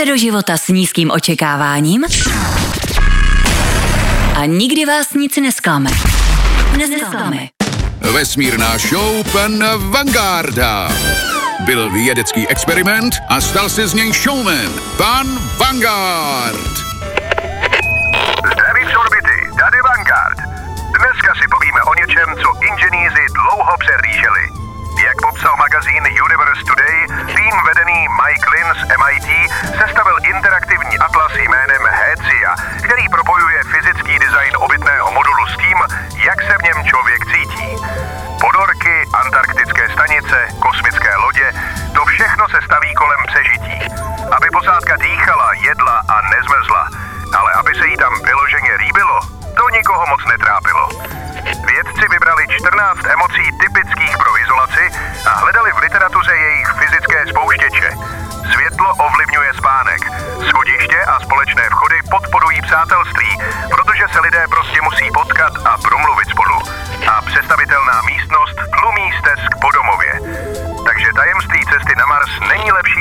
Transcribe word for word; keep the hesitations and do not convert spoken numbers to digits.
Jdete do života s nízkým očekáváním a nikdy vás nic nesklame. Nesklame. Vesmírná show pana Vangarda. Byl vědecký experiment a stal se z něj showman. Pan Vangard. Zdraví z orbity, tady Vanguard. Dneska si povíme o něčem, co inženýři dlouho přehlíželi. Jak popsal magazín Universe Today, tým vedený Mike Lynn z M I T sestavil interaktivní atlas jménem Hecia, který propojuje fyzický design obytného modulu s tím, jak se v něm člověk cítí. Ponorky, antarktické stanice, kosmické lodě, to všechno se staví kolem přežití. Aby posádka dýchala, jedla a nezmrzla. Ale aby se jí tam vyloženě líbilo, to nikoho moc netrápilo. Vědci vybrali čtrnáct emocí typických pro izolaci a hledali v literatuře jejich fyzické spouštěče. Světlo ovlivňuje spánek. Schodiště a společné vchody podporují přátelství, protože se lidé prostě musí potkat a promluvit spolu. A představitelná místnost tlumí